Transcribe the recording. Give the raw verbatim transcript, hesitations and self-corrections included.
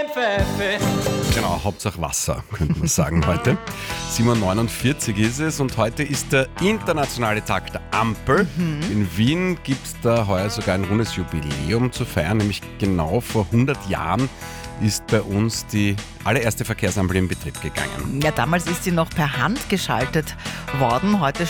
Pfeife. Genau, Hauptsache Wasser, könnte man sagen heute. sieben Uhr neunundvierzig ist es und heute ist der internationale Tag der Ampel. Mhm. In Wien gibt es da heuer sogar ein rundes Jubiläum zu feiern, nämlich genau vor hundert Jahren ist bei uns die allererste Verkehrsampel in Betrieb gegangen. Ja, damals ist sie noch per Hand geschaltet worden. Heute